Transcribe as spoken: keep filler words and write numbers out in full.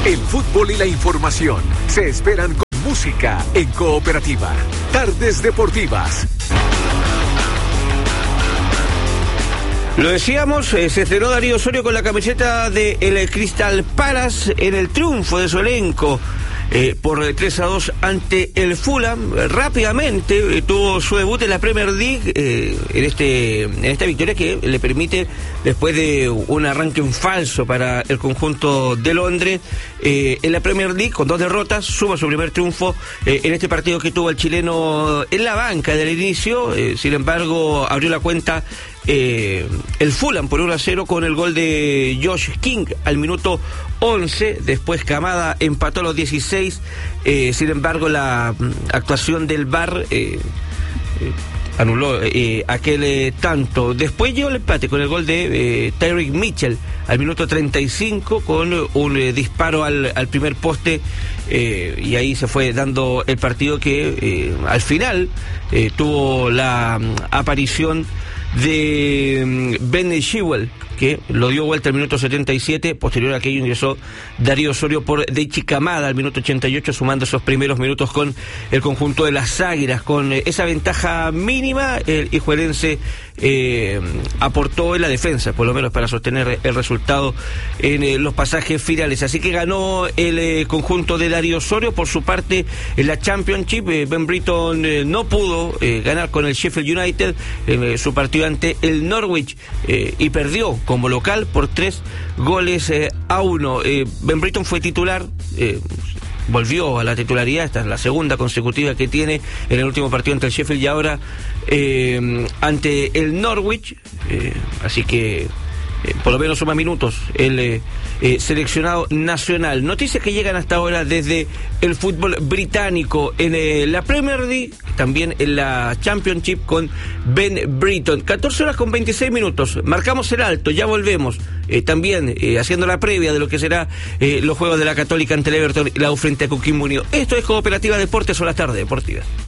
El fútbol y la información se esperan con música en Cooperativa. Tardes Deportivas. Lo decíamos, eh, se estrenó Darío Osorio con la camiseta de el Crystal Palace en el triunfo de su elenco eh, por tres a dos ante el Fulham. Rápidamente eh, tuvo su debut en la Premier League eh, en este en esta victoria que le permite, después de un arranque en falso para el conjunto de Londres, eh, en la Premier League con dos derrotas, suma su primer triunfo eh, en este partido que tuvo el chileno en la banca del inicio. Eh, sin embargo, abrió la cuenta Eh, el Fulham por uno a cero con el gol de Josh King al minuto once. Después Camada empató a los dieciséis. Eh, sin embargo, la mm, actuación del V A R eh, eh, anuló eh, aquel eh, tanto. Después llegó el empate con el gol de eh, Tyrick Mitchell al minuto treinta y cinco con un eh, disparo al, al primer poste, eh, y ahí se fue dando el partido que eh, al final eh, tuvo la mm, aparición de Ben Chilwell, que lo dio vuelta al minuto setenta y siete. Posterior a aquello ingresó Darío Osorio por Deichi Camada al minuto ochenta y ocho, sumando esos primeros minutos con el conjunto de las Águilas. Con esa ventaja mínima, el hijuelense eh, aportó en la defensa, por lo menos para sostener el resultado en eh, los pasajes finales. Así que ganó el eh, conjunto de Darío Osorio. Por su parte, en la Championship, eh, Ben Britton eh, no pudo eh, ganar con el Sheffield United en eh, su partido ante el Norwich eh, y perdió como local por tres goles eh, a uno. Eh, Ben Britton fue titular, eh, volvió a la titularidad, esta es la segunda consecutiva que tiene en el último partido ante el Sheffield y ahora eh, ante el Norwich, eh, así que eh, por lo menos suma minutos el eh, eh, seleccionado nacional. Noticias que llegan hasta ahora desde el fútbol británico en eh, la Premier League, también en la Championship con Ben Britton. catorce horas con veintiséis minutos, marcamos el alto, ya volvemos, eh, también eh, haciendo la previa de lo que será eh, los juegos de la Católica ante el Everton y la U frente a Coquimbo Unido. Esto es Cooperativa Deportes o las tardes deportivas.